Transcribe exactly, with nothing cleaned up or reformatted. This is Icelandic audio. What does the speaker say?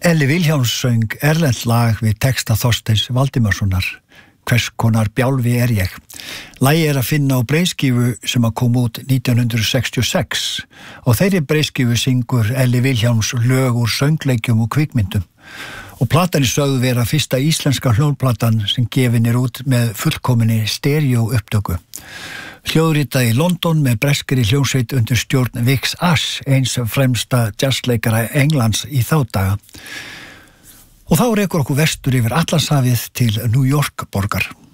Elli Vilhjálms söng erlent lag við texta Þorsteins Valdimarssonar, Hvers konar bjálfi er ég. Lagið er að finna á breiðskífu sem að kom út nítján hundruð sextíu og sex og þeirri breiðskífu syngur Elli Vilhjálms lög úr söngleikjum og kvikmyndum. Og platan er sögð vera fyrsta íslenska hljóðplatan sem gefin er út með fullkominni stereo upptöku. Hljóðritað í London með breskri hljómsveit undir stjórn Vix Ash, eins fremsta jazzleikara Englands í þá daga. Og þá rekur okkur vestur yfir Atlantshafið til New York borgar.